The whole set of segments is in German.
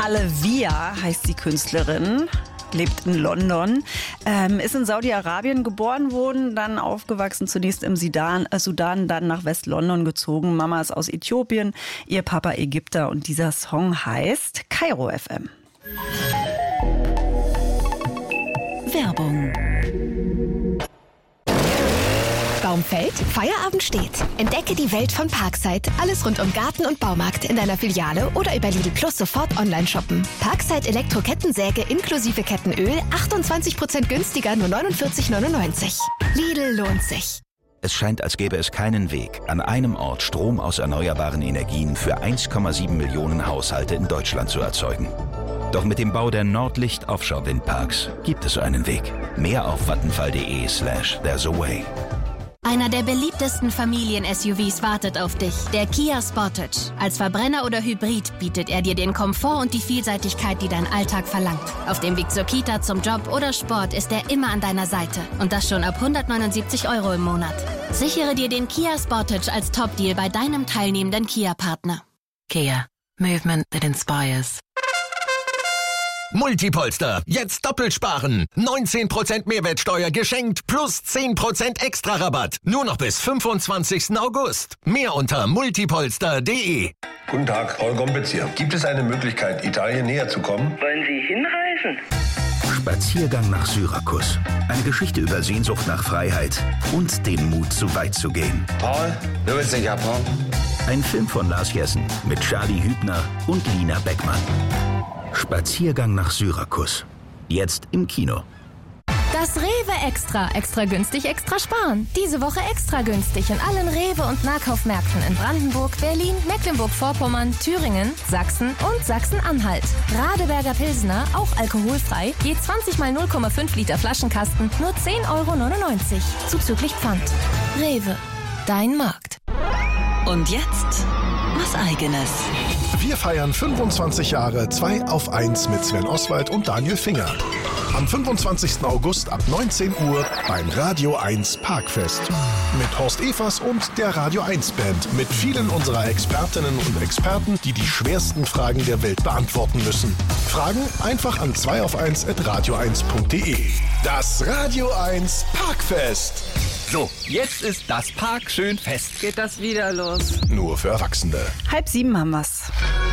Alevia heißt die Künstlerin, lebt in London, ist in Saudi-Arabien geboren worden, dann aufgewachsen, zunächst im Sudan, dann nach West-London gezogen. Mama ist aus Äthiopien, ihr Papa Ägypter und dieser Song heißt Kairo FM. Werbung. Baum fällt, Feierabend steht. Entdecke die Welt von Parkside. Alles rund um Garten und Baumarkt in deiner Filiale oder über Lidl Plus sofort online shoppen. Parkside Elektro-Kettensäge inklusive Kettenöl 28% günstiger, nur 49,99. Lidl lohnt sich. Es scheint, als gäbe es keinen Weg, an einem Ort Strom aus erneuerbaren Energien für 1,7 Millionen Haushalte in Deutschland zu erzeugen. Doch mit dem Bau der Nordlicht Offshore Windparks gibt es einen Weg. Mehr auf vattenfall.de/there's a way. Einer der beliebtesten Familien-SUVs wartet auf dich, der Kia Sportage. Als Verbrenner oder Hybrid bietet er dir den Komfort und die Vielseitigkeit, die dein Alltag verlangt. Auf dem Weg zur Kita, zum Job oder Sport ist er immer an deiner Seite. Und das schon ab 179 € im Monat. Sichere dir den Kia Sportage als Top-Deal bei deinem teilnehmenden Kia-Partner. Kia. Movement that inspires. Multipolster, jetzt doppelt sparen. 19% Mehrwertsteuer geschenkt plus 10% extra Rabatt. Nur noch bis 25. August. Mehr unter multipolster.de. Guten Tag, Paul Gombitz hier. Gibt es eine Möglichkeit, Italien näher zu kommen? Wollen Sie hinreisen? Spaziergang nach Syrakus. Eine Geschichte über Sehnsucht nach Freiheit und den Mut, so weit zu gehen. Paul, du willst in Japan? Ein Film von Lars Jessen mit Charlie Hübner und Lina Beckmann. Spaziergang nach Syrakus. Jetzt im Kino. Das Rewe Extra. Extra günstig, extra sparen. Diese Woche extra günstig in allen Rewe- und Nahkaufmärkten in Brandenburg, Berlin, Mecklenburg-Vorpommern, Thüringen, Sachsen und Sachsen-Anhalt. Radeberger Pilsner, auch alkoholfrei, je 20 mal 0,5 Liter Flaschenkasten, nur 10,99 € zuzüglich Pfand. Rewe, dein Markt. Und jetzt was Eigenes. Wir feiern 25 Jahre 2 auf 1 mit Sven Oswald und Daniel Finger. Am 25. August ab 19 Uhr beim Radio 1 Parkfest. Mit Horst Evers und der Radio 1 Band. Mit vielen unserer Expertinnen und Experten, die die schwersten Fragen der Welt beantworten müssen. Fragen einfach an 2auf1@radio1.de. Das Radio 1 Parkfest. So, jetzt ist das Park schön fest. Geht das wieder los? Nur für Erwachsene. 6:30 haben wir's.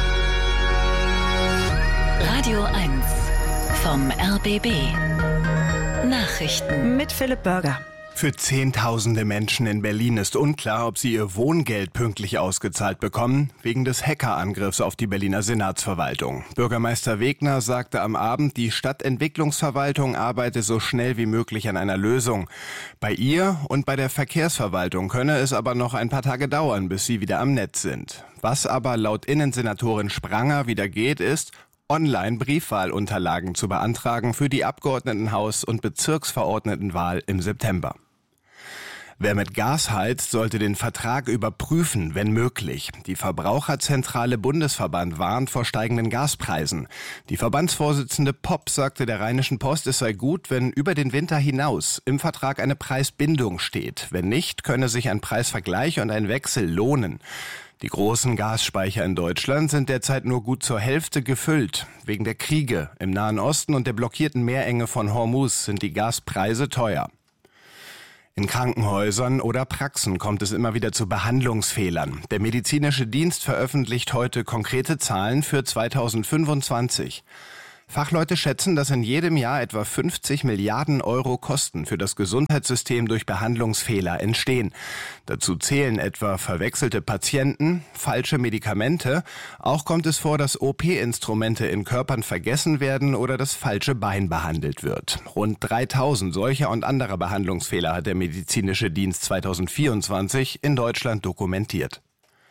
Radio 1 vom RBB. Nachrichten. Mit Philipp Börger. Für Zehntausende Menschen in Berlin ist unklar, ob sie ihr Wohngeld pünktlich ausgezahlt bekommen, wegen des Hackerangriffs auf die Berliner Senatsverwaltung. Bürgermeister Wegner sagte am Abend, die Stadtentwicklungsverwaltung arbeite so schnell wie möglich an einer Lösung. Bei ihr und bei der Verkehrsverwaltung könne es aber noch ein paar Tage dauern, bis sie wieder am Netz sind. Was aber laut Innensenatorin Spranger wieder geht, ist, Online-Briefwahlunterlagen zu beantragen für die Abgeordnetenhaus- und Bezirksverordnetenwahl im September. Wer mit Gas heizt, sollte den Vertrag überprüfen, wenn möglich. Die Verbraucherzentrale Bundesverband warnt vor steigenden Gaspreisen. Die Verbandsvorsitzende Popp sagte der Rheinischen Post, es sei gut, wenn über den Winter hinaus im Vertrag eine Preisbindung steht. Wenn nicht, könne sich ein Preisvergleich und ein Wechsel lohnen. Die großen Gasspeicher in Deutschland sind derzeit nur gut zur Hälfte gefüllt. Wegen der Kriege im Nahen Osten und der blockierten Meerenge von Hormuz sind die Gaspreise teuer. In Krankenhäusern oder Praxen kommt es immer wieder zu Behandlungsfehlern. Der medizinische Dienst veröffentlicht heute konkrete Zahlen für 2025. Fachleute schätzen, dass in jedem Jahr etwa 50 Milliarden € Kosten für das Gesundheitssystem durch Behandlungsfehler entstehen. Dazu zählen etwa verwechselte Patienten, falsche Medikamente. Auch kommt es vor, dass OP-Instrumente in Körpern vergessen werden oder das falsche Bein behandelt wird. Rund 3000 solcher und anderer Behandlungsfehler hat der medizinische Dienst 2024 in Deutschland dokumentiert.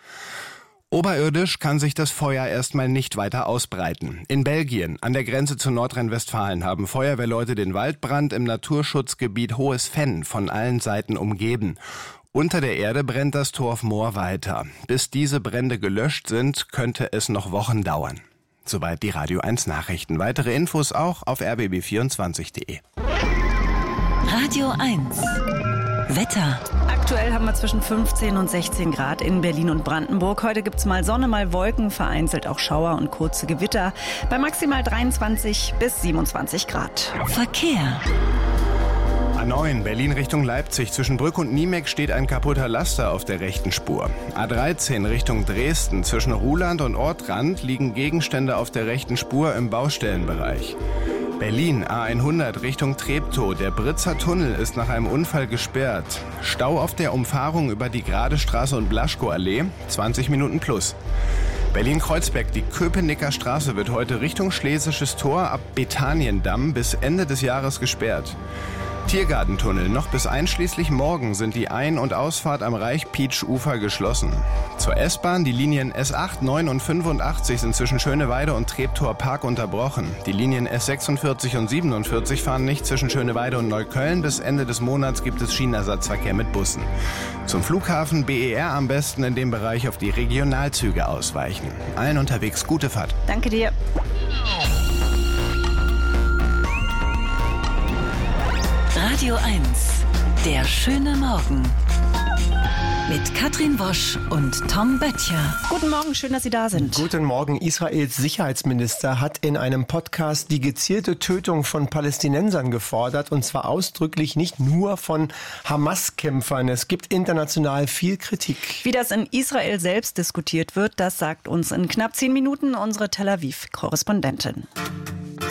Oberirdisch kann sich das Feuer erstmal nicht weiter ausbreiten. In Belgien, an der Grenze zu Nordrhein-Westfalen, haben Feuerwehrleute den Waldbrand im Naturschutzgebiet Hohes Venn von allen Seiten umgeben. Unter der Erde brennt das Torfmoor weiter. Bis diese Brände gelöscht sind, könnte es noch Wochen dauern. Soweit die Radio 1 Nachrichten. Weitere Infos auch auf rbb24.de. Radio 1 Wetter. Aktuell haben wir zwischen 15 und 16 Grad in Berlin und Brandenburg. Heute gibt es mal Sonne, mal Wolken, vereinzelt auch Schauer und kurze Gewitter. Bei maximal 23 bis 27 Grad. Verkehr. A9 Berlin Richtung Leipzig. Zwischen Brück und Niemek steht ein kaputter Laster auf der rechten Spur. A13 Richtung Dresden. Zwischen Ruhland und Ortrand liegen Gegenstände auf der rechten Spur im Baustellenbereich. Berlin A100 Richtung Treptow. Der Britzer Tunnel ist nach einem Unfall gesperrt. Stau auf der Umfahrung über die Gradestraße und Blaschko-Allee. 20 Minuten plus. Berlin-Kreuzberg, die Köpenicker Straße wird heute Richtung Schlesisches Tor ab Betaniendamm bis Ende des Jahres gesperrt. Tiergartentunnel. Noch bis einschließlich morgen sind die Ein- und Ausfahrt am Reich-Pietsch-Ufer geschlossen. Zur S-Bahn, die Linien S8, 9 und 85 sind zwischen Schöneweide und Treptower Park unterbrochen. Die Linien S46 und 47 fahren nicht zwischen Schöneweide und Neukölln. Bis Ende des Monats gibt es Schienenersatzverkehr mit Bussen. Zum Flughafen BER am besten in dem Bereich auf die Regionalzüge ausweichen. Allen unterwegs gute Fahrt. Danke dir. Radio 1, der schöne Morgen. Mit Katrin Wosch und Tom Böttcher. Guten Morgen, schön, dass Sie da sind. Guten Morgen. Israels Sicherheitsminister hat in einem Podcast die gezielte Tötung von Palästinensern gefordert. Und zwar ausdrücklich, nicht nur von Hamas-Kämpfern. Es gibt international viel Kritik. Wie das in Israel selbst diskutiert wird, das sagt uns in knapp 10 Minuten unsere Tel Aviv-Korrespondentin.